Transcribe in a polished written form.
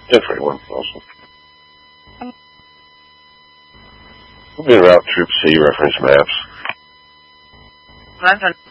Yeah, 21. Awesome. We'll be Route Troop C reference maps. That's